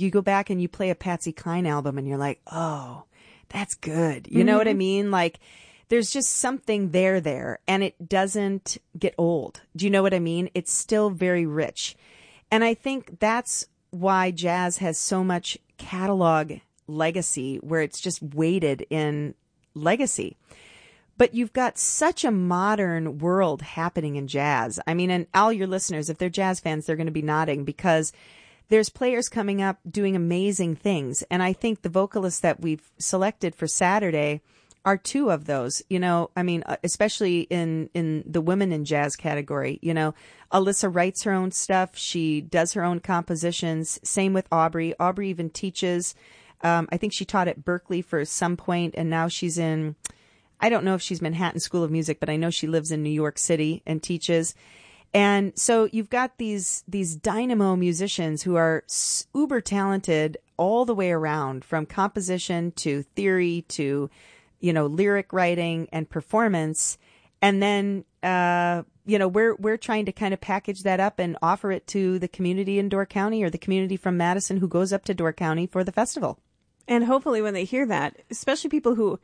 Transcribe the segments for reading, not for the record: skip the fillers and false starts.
you go back and you play a Patsy Cline album and you're like, oh, that's good. You know what I mean? Like, there's just something there, and it doesn't get old. Do you know what I mean? It's still very rich. And I think that's why jazz has so much catalog legacy, where it's just weighted in legacy. But you've got such a modern world happening in jazz. I mean, and all your listeners, if they're jazz fans, they're going to be nodding, because there's players coming up doing amazing things. And I think the vocalists that we've selected for Saturday are two of those. You know, I mean, especially in the women in jazz category. You know, Alyssa writes her own stuff. She does her own compositions. Same with Aubrey. Aubrey even teaches. I think she taught at Berklee for some point, and now she's in, I don't know if she's Manhattan School of Music, but I know she lives in New York City and teaches. And so you've got these dynamo musicians who are uber talented all the way around, from composition to theory to, you know, lyric writing and performance. And then, you know, we're trying to kind of package that up and offer it to the community in Door County, or the community from Madison who goes up to Door County for the festival. And hopefully when they hear that, especially people who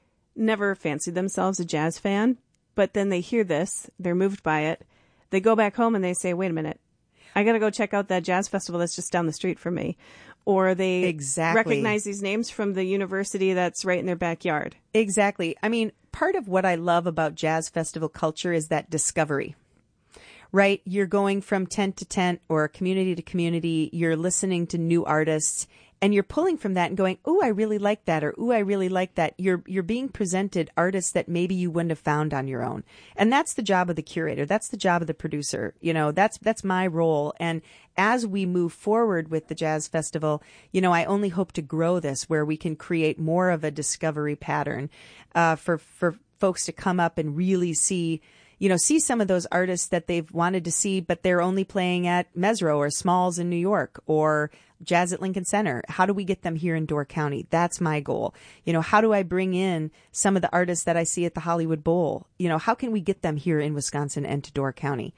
never fancied themselves a jazz fan, but then they hear this, they're moved by it, they go back home and they say, wait a minute, I got to go check out that jazz festival that's just down the street from me. Or they recognize these names from the university that's right in their backyard. Exactly. I mean, part of what I love about jazz festival culture is that discovery, right? You're going from tent to tent or community to community. You're listening to new artists, and you're pulling from that and going, "Oh, I really like that," or "Oh, I really like that." You're being presented artists that maybe you wouldn't have found on your own. And that's the job of the curator. That's the job of the producer. You know, that's my role. And as we move forward with the Jazz Festival, you know, I only hope to grow this, where we can create more of a discovery pattern for folks to come up and really see some of those artists that they've wanted to see, but they're only playing at Mesro or Smalls in New York or Jazz at Lincoln Center. How do we get them here in Door County? That's my goal. You know, how do I bring in some of the artists that I see at the Hollywood Bowl? You know, how can we get them here in Wisconsin and to Door County?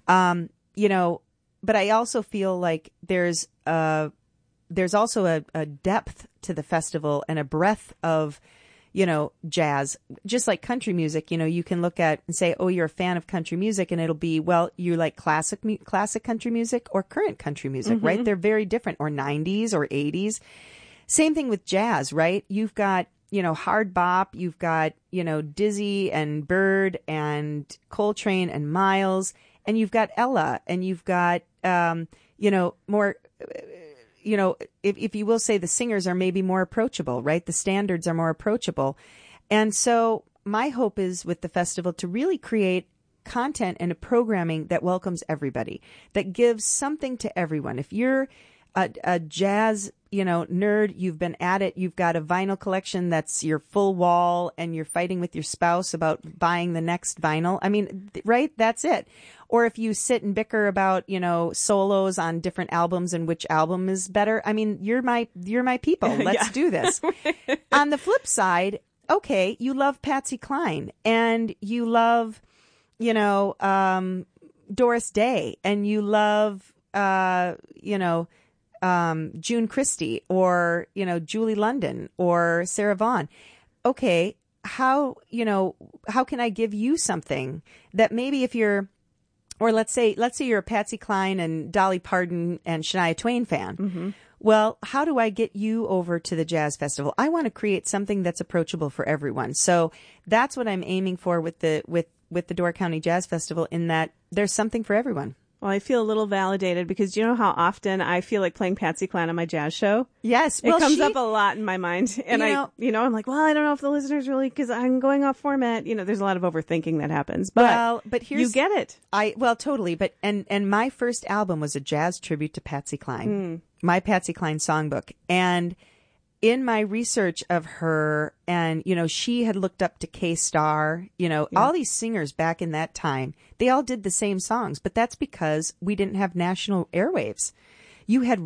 You know, but I also feel like there's also a depth to the festival and a breadth of, you know, jazz, just like country music. You know, you can look at and say, oh, you're a fan of country music, and it'll be, well, you like classic country music or current country music, right? They're very different, or 90s or 80s. Same thing with jazz, right? You've got, you know, hard bop, you've got, you know, Dizzy and Bird and Coltrane and Miles, and you've got Ella, and you've got, you know, more, you know, if you will say, the singers are maybe more approachable, right? The standards are more approachable. And so my hope is with the festival to really create content and a programming that welcomes everybody, that gives something to everyone. If you're a jazz, you know, nerd, you've been at it, you've got a vinyl collection that's your full wall, and you're fighting with your spouse about buying the next vinyl. I mean, right? That's it. Or if you sit and bicker about, you know, solos on different albums and which album is better. I mean, you're my people. Let's do this. On the flip side, okay, you love Patsy Cline, and you love, you know, Doris Day, and you love, you know, June Christie, or, you know, Julie London, or Sarah Vaughan. Okay, how can I give you something that maybe if you're, or let's say you're a Patsy Cline and Dolly Parton and Shania Twain fan. Well, how do I get you over to the Jazz Festival? I want to create something that's approachable for everyone. So that's what I'm aiming for with the Door County Jazz Festival, in that there's something for everyone. Well, I feel a little validated, because do you know how often I feel like playing Patsy Cline on my jazz show? Yes. It comes up a lot in my mind. And I'm like, well, I don't know if the listeners really, because I'm going off format. You know, there's a lot of overthinking that happens. But here's, you get it. Totally. But, and my first album was a jazz tribute to Patsy Cline, my Patsy Cline songbook. And in my research of her, and, you know, she had looked up to K-Star, you know, all these singers back in that time, they all did the same songs, but that's because we didn't have national airwaves. You had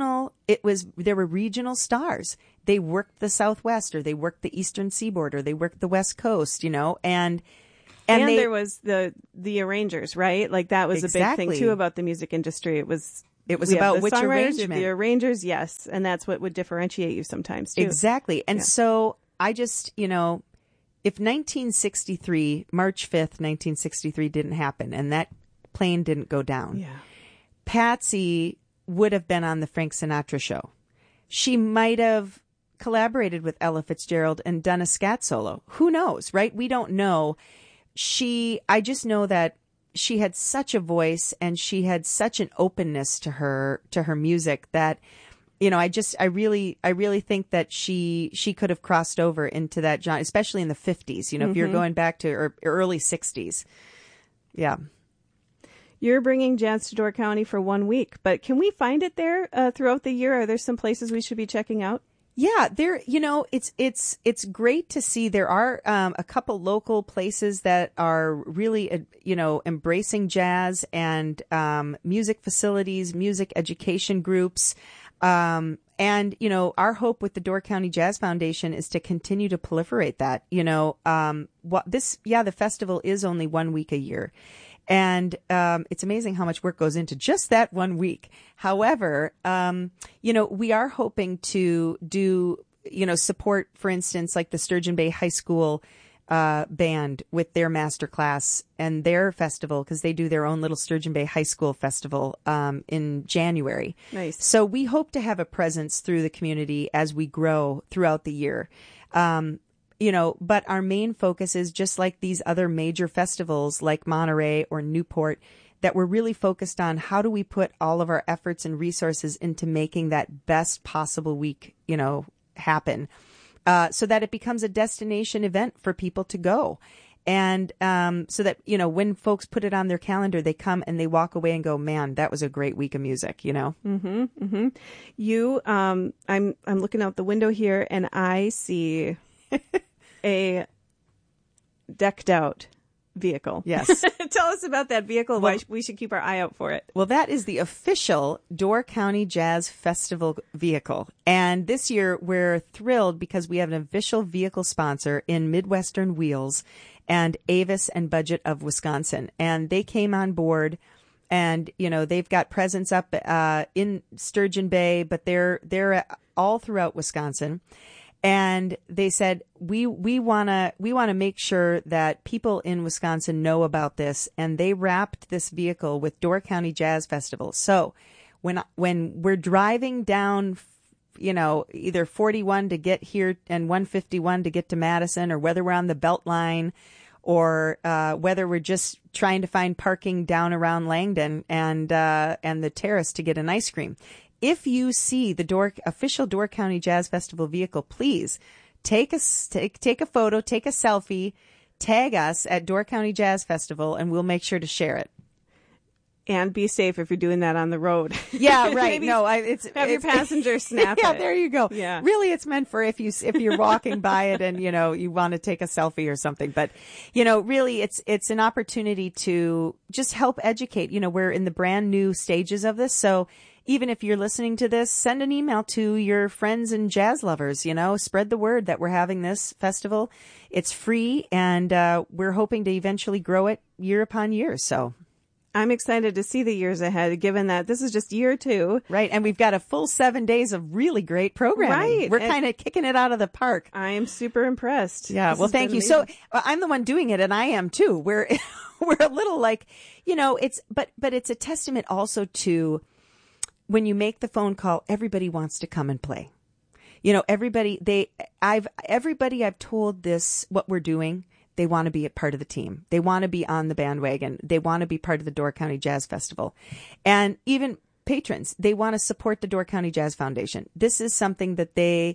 there were regional stars. They worked the Southwest, or they worked the Eastern Seaboard, or they worked the West Coast, you know, and there was the arrangers, right? Like, that was a big thing too about the music industry. It was It was We have about the which songwriters, arrangement. the arrangers, yes, and that's what would differentiate you sometimes too. Exactly. And Yeah. so I just, if 1963, March 5th, 1963 didn't happen and that plane didn't go down, Yeah. Patsy would have been on the Frank Sinatra show. She might have collaborated with Ella Fitzgerald and done a scat solo. Who knows, right? We don't know. I just know that she had such a voice and she had such an openness to her music that, I really think that she could have crossed over into that genre, especially in the 50s, if you're going back to early 60s. Yeah. You're bringing jazz to Door County for 1 week, but can we find it there throughout the year? Are there some places we should be checking out? Yeah, it's great to see. There are a couple local places that are really, embracing jazz and music facilities, music education groups. And, our hope with the Door County Jazz Foundation is to continue to proliferate that. The festival is only 1 week a year. And it's amazing how much work goes into just that 1 week. However, we are hoping to do, support, for instance, like the Sturgeon Bay High School band with their masterclass and their festival, because they do their own little Sturgeon Bay High School festival in January. Nice. So we hope to have a presence through the community as we grow throughout the year. But our main focus is just like these other major festivals like Monterey or Newport, that we're really focused on how do we put all of our efforts and resources into making that best possible week, happen, so that it becomes a destination event for people to go. And so that, when folks put it on their calendar, they come and they walk away and go, man, that was a great week of music, Mm-hmm, mm-hmm. You, I'm looking out the window here and I see a decked out vehicle. Yes. Tell us about that vehicle. Why we should keep our eye out for it. Well, that is the official Door County Jazz Festival vehicle. And this year we're thrilled because we have an official vehicle sponsor in Midwestern Wheels and Avis and Budget of Wisconsin. And they came on board and, they've got presence up in Sturgeon Bay, but they're all throughout Wisconsin. And they said, we want to make sure that people in Wisconsin know about this. And they wrapped this vehicle with Door County Jazz Festival. So when we're driving down, either 41 to get here and 151 to get to Madison, or whether we're on the Beltline, or whether we're just trying to find parking down around Langdon and the Terrace to get an ice cream. If you see the official Door County Jazz Festival vehicle, please take a photo, take a selfie, tag us at Door County Jazz Festival, and we'll make sure to share it. And be safe if you're doing that on the road. Yeah, right. No, have your passenger snap yeah, it. there you go. Yeah. Really, it's meant for if you're walking by it and you want to take a selfie or something. But really, it's an opportunity to just help educate. We're in the brand new stages of this, so even if you're listening to this, send an email to your friends and jazz lovers. Spread the word that we're having this festival. It's free, and we're hoping to eventually grow it year upon year. So I'm excited to see the years ahead, given that this is just year 2. Right. And we've got a full 7 days of really great programming. Right. We're kind of kicking it out of the park. I am super impressed. Yeah. Well, thank you. So I'm the one doing it, and I am too. We're a little like, but it's a testament also to when you make the phone call, everybody wants to come and play. Everybody I've told this, what we're doing. They want to be a part of the team. They want to be on the bandwagon. They want to be part of the Door County Jazz Festival. And even patrons, they want to support the Door County Jazz Foundation. This is something that they,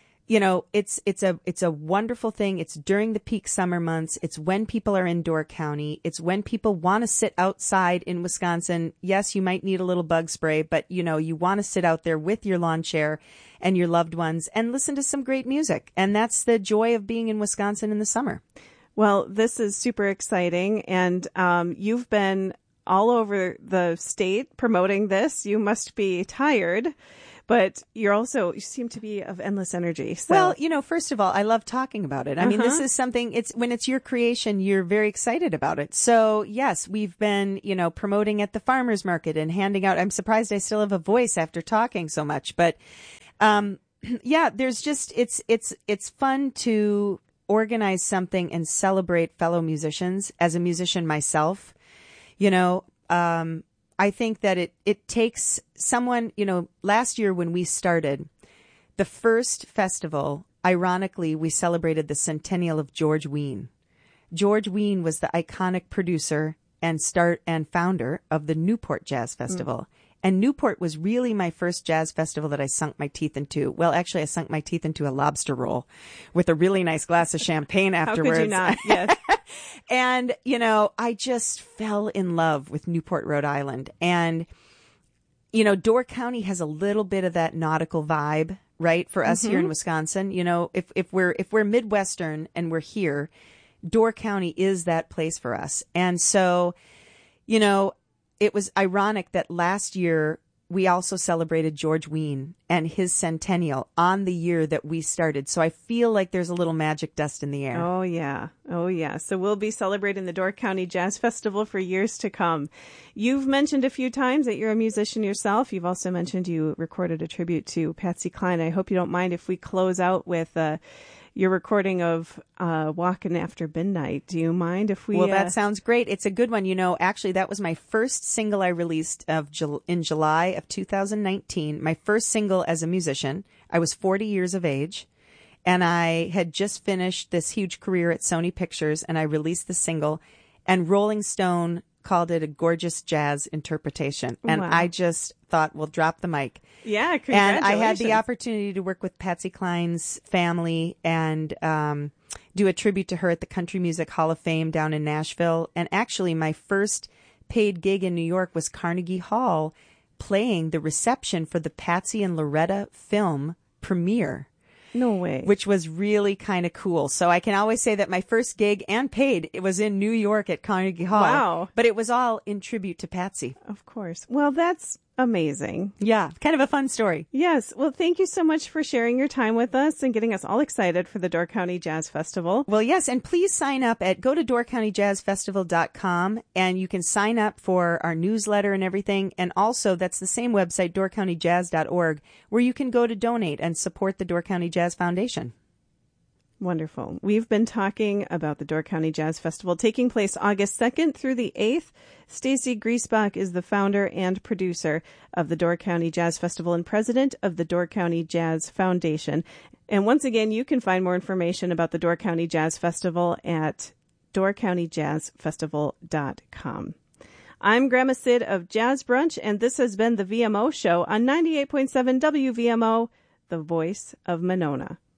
it's a wonderful thing. It's during the peak summer months. It's when people are in Door County. It's when people want to sit outside in Wisconsin. Yes, you might need a little bug spray, but you want to sit out there with your lawn chair and your loved ones and listen to some great music. And that's the joy of being in Wisconsin in the summer. Well, this is super exciting, and you've been all over the state promoting this. You must be tired, But you seem to be of endless energy. So. Well, first of all, I love talking about it. I mean, this is something, when it's your creation, you're very excited about it. So yes, we've been, promoting at the farmer's market and handing out. I'm surprised I still have a voice after talking so much, but, yeah, there's just, it's fun to organize something and celebrate fellow musicians. As a musician myself, I think that it takes someone, last year when we started the first festival, ironically, we celebrated the centennial of George Wein. George Wein was the iconic producer and founder of the Newport Jazz Festival. And Newport was really my first jazz festival that I sunk my teeth into. Well, actually, I sunk my teeth into a lobster roll with a really nice glass of champagne afterwards. How could you not? Yes. And, I just fell in love with Newport, Rhode Island. And, Door County has a little bit of that nautical vibe, right? For us here in Wisconsin, if we're Midwestern and we're here, Door County is that place for us. And so, it was ironic that last year we also celebrated George Wein and his centennial on the year that we started. So I feel like there's a little magic dust in the air. Oh, yeah. Oh, yeah. So we'll be celebrating the Door County Jazz Festival for years to come. You've mentioned a few times that you're a musician yourself. You've also mentioned you recorded a tribute to Patsy Cline. I hope you don't mind if we close out with your recording of Walkin' After Midnight. Do you mind if we... Well, that sounds great. It's a good one. Actually, that was my first single I released in July of 2019. My first single as a musician. I was 40 years of age, and I had just finished this huge career at Sony Pictures, and I released the single, and Rolling Stone called it a gorgeous jazz interpretation. And Wow. I just thought, well, drop the mic. Yeah, And congratulations. I had the opportunity to work with Patsy Cline's family and do a tribute to her at the Country Music Hall of Fame down in Nashville. And actually, my first paid gig in New York was Carnegie Hall playing the reception for the Patsy and Loretta film premiere. No way. Which was really kind of cool. So I can always say that my first gig and paid, it was in New York at Carnegie Hall. Wow. But it was all in tribute to Patsy. Of course. Well, that's amazing. Yeah, kind of a fun story. Yes. Well, thank you so much for sharing your time with us and getting us all excited for the Door County Jazz Festival. Well, yes, and please sign up go to doorcountyjazzfestival.com, and you can sign up for our newsletter and everything. And also, that's the same website, doorcountyjazz.org, where you can go to donate and support the Door County Jazz Foundation. Wonderful. We've been talking about the Door County Jazz Festival taking place August 2nd through the 8th. Stacy Griesbach is the founder and producer of the Door County Jazz Festival and president of the Door County Jazz Foundation. And once again, you can find more information about the Door County Jazz Festival at doorcountyjazzfestival.com. I'm Grandma Sid of Jazz Brunch, and this has been the VMO Show on 98.7 WVMO, the voice of Monona.